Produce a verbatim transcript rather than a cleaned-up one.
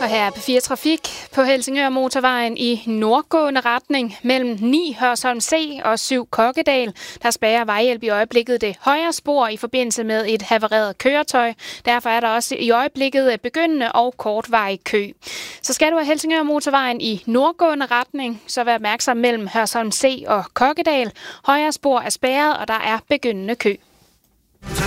Og her er P fire Trafik på Helsingør Motorvejen i nordgående retning mellem ni Hørsholm C og syv Kokkedal. Der spærrer vejhjælp i øjeblikket det højre spor i forbindelse med et havareret køretøj. Derfor er der også i øjeblikket begyndende og kortvarig kø. Så skal du have Helsingør Motorvejen i nordgående retning, så vær opmærksom mellem Hørsholm C og Kokkedal. Højre spor er spærret, og der er begyndende kø.